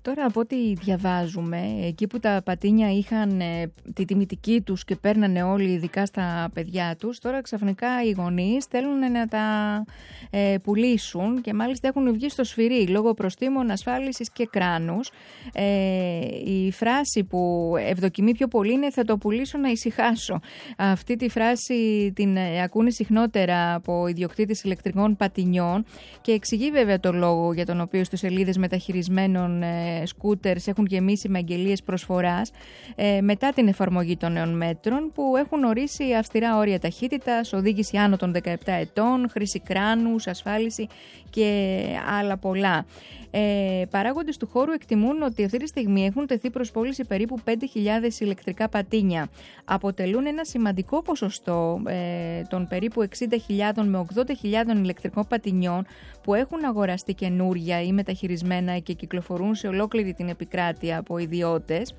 Τώρα από ό,τι διαβάζουμε, εκεί που τα πατίνια είχαν τη τιμητική τους και παίρνανε όλοι, ειδικά στα παιδιά τους, τώρα ξαφνικά οι γονείς θέλουν να τα πουλήσουν και μάλιστα έχουν βγει στο σφυρί λόγω προστίμων, ασφάλισης και κράνους. Η φράση που ευδοκιμεί πιο πολύ είναι «θα το πουλήσω να ησυχάσω». Αυτή τη φράση την ακούνε συχνότερα από ιδιοκτήτες ηλεκτρικών πατινιών και εξηγεί βέβαια το λόγο για τον οποίο στις σελίδες μεταχειρισμένων σκούτερς έχουν γεμίσει με αγγελίες προσφοράς μετά την εφαρμογή των νέων μέτρων που έχουν ορίσει αυστηρά όρια ταχύτητας, οδήγηση άνω των 17 ετών, χρήση κράνους, ασφάλιση και άλλα πολλά. Παράγοντες του χώρου εκτιμούν ότι αυτή τη στιγμή έχουν τεθεί προς πώληση περίπου 5.000 ηλεκτρικά πατίνια. Αποτελούν ένα σημαντικό ποσοστό των περίπου 60.000 με 80.000 ηλεκτρικών πατινιών που έχουν αγοραστεί καινούρια ή μεταχειρισμένα και κυκλοφορούν σε ολόκληρη την επικράτεια από ιδιώτες.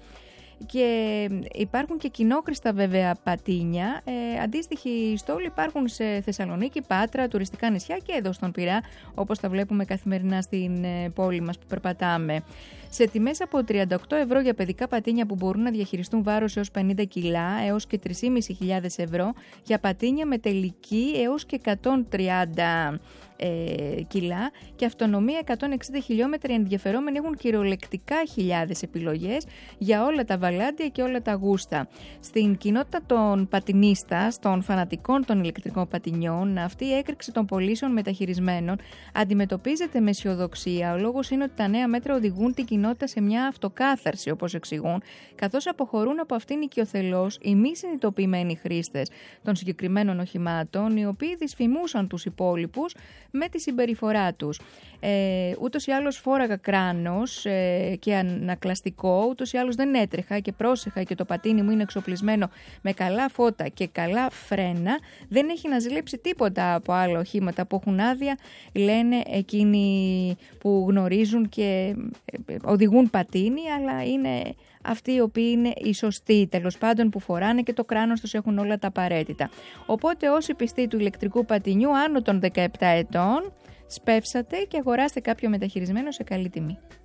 Και υπάρχουν και κοινόχρηστα βέβαια πατίνια. Αντίστοιχοι στόλοι υπάρχουν σε Θεσσαλονίκη, Πάτρα, τουριστικά νησιά και εδώ στον Πειραιά, όπως τα βλέπουμε καθημερινά στην πόλη μας που περπατάμε. Σε τιμές από 38 ευρώ για παιδικά πατίνια που μπορούν να διαχειριστούν βάρος έως 50 κιλά έως και 3.500 ευρώ για πατίνια με τελική έως και 130 κιλά και αυτονομία 160 χιλιόμετρα. Οι ενδιαφερόμενοι έχουν κυριολεκτικά χιλιάδες επιλογές για όλα τα βαλάντια και όλα τα γούστα. Στην κοινότητα των πατινίστας, των φανατικών των ηλεκτρικών πατινιών, αυτή η έκρηξη των πωλήσεων μεταχειρισμένων αντιμετωπίζεται με αισιοδοξία. Ο λόγος είναι ότι τα νέα μέτρα οδηγούν την κοινότητα σε μια αυτοκάθαρση, όπως εξηγούν, καθώς αποχωρούν από αυτήν οικειοθελώς οι μη συνειδητοποιημένοι χρήστες των συγκεκριμένων οχημάτων, οι οποίοι δυσφημούσαν τους υπόλοιπους με τη συμπεριφορά τους. Ούτως ή άλλως φόραγα κράνος και ανακλαστικό, ούτως ή άλλως δεν έτρεχα και πρόσεχα και το πατίνι μου είναι εξοπλισμένο με καλά φώτα και καλά φρένα, δεν έχει να ζηλέψει τίποτα από άλλα οχήματα που έχουν άδεια, λένε εκείνοι που γνωρίζουν και οδηγούν πατίνι, αλλά είναι αυτοί οι οποίοι είναι οι σωστοί, τέλος πάντων, που φοράνε και το κράνος τους έχουν όλα τα απαραίτητα. Οπότε όσοι πιστοί του ηλεκτρικού πατινιού άνω των 17 ετών, σπεύσατε και αγοράστε κάποιο μεταχειρισμένο σε καλή τιμή.